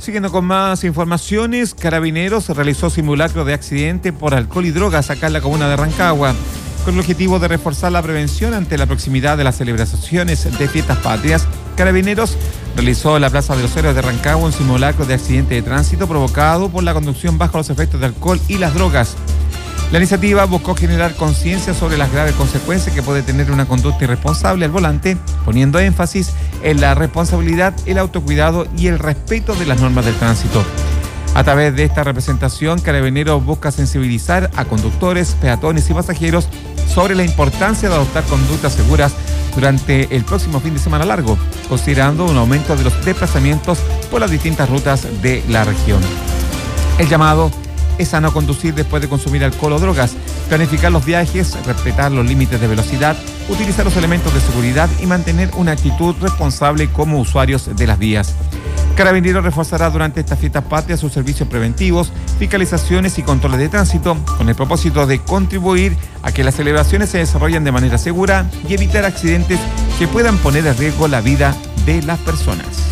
Siguiendo con más informaciones, Carabineros realizó simulacro de accidente por alcohol y drogas acá en la comuna de Rancagua, con el objetivo de reforzar la prevención ante la proximidad de las celebraciones de fiestas patrias. Carabineros realizó en la Plaza de los Héroes de Rancagua un simulacro de accidente de tránsito provocado por la conducción bajo los efectos de alcohol y las drogas. La iniciativa buscó generar conciencia sobre las graves consecuencias que puede tener una conducta irresponsable al volante, poniendo énfasis en la responsabilidad, el autocuidado y el respeto de las normas del tránsito. A través de esta representación, Carabineros busca sensibilizar a conductores, peatones y pasajeros sobre la importancia de adoptar conductas seguras durante el próximo fin de semana largo, considerando un aumento de los desplazamientos por las distintas rutas de la región. El llamado es a no conducir después de consumir alcohol o drogas, planificar los viajes, respetar los límites de velocidad, utilizar los elementos de seguridad y mantener una actitud responsable como usuarios de las vías. Carabineros reforzará durante estas fiestas patrias sus servicios preventivos, fiscalizaciones y controles de tránsito, con el propósito de contribuir a que las celebraciones se desarrollen de manera segura y evitar accidentes que puedan poner en riesgo la vida de las personas.